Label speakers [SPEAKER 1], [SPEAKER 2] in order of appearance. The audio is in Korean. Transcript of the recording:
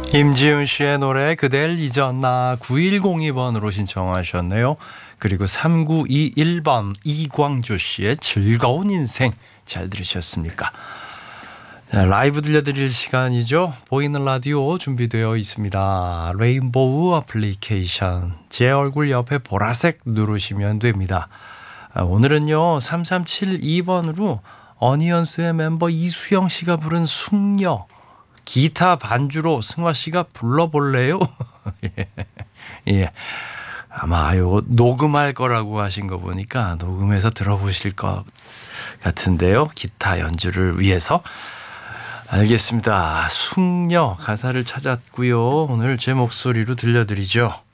[SPEAKER 1] 김지훈 씨의 노래 그댈 잊었나 9102번으로 신청하셨네요. 그리고 3921번 이광조 씨의 즐거운 인생 잘 들으셨습니까? 자, 라이브 들려드릴 시간이죠. 보이는 라디오 준비되어 있습니다. 레인보우 어플리케이션 제 얼굴 옆에 보라색 누르시면 됩니다. 오늘은요 3372번으로 어니언스의 member 이수영 씨가 부른 숙녀 기타 반주로 승화 씨가 불러볼래요? 예. 예. 아마 이거 녹음할 거라고 하신 거 보니까 녹음해서 들어보실 것 같은데요. 기타 연주를 위해서. 알겠습니다. 숙녀 가사를 찾았고요. 오늘 제 목소리로 들려드리죠.